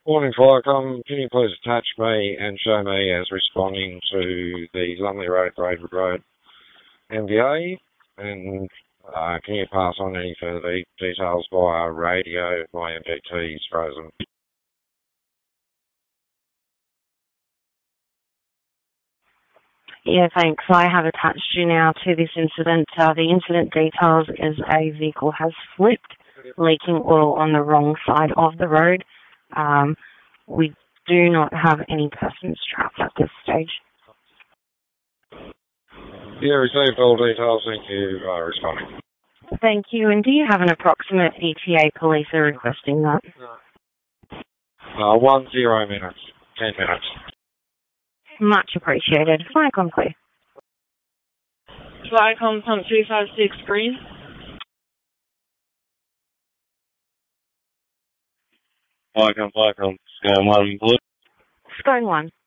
Morning, Viacom. Can you please attach me and show me as responding to the Lumley Road, Braidwood Road MVA? And can you pass on any further details via radio? My MVT is frozen. Yeah, thanks. I have attached you now to this incident. The incident details is a vehicle has flipped, leaking oil on the wrong side of the road. We do not have any persons trapped at this stage. Yeah, received all details. Thank you for responding. Thank you. And do you have an approximate ETA police are requesting that? 10 minutes. 10 minutes. Much appreciated. Viacom clear. Viacom pump 356 green. Viacom, Scone 1 blue. Scone 1.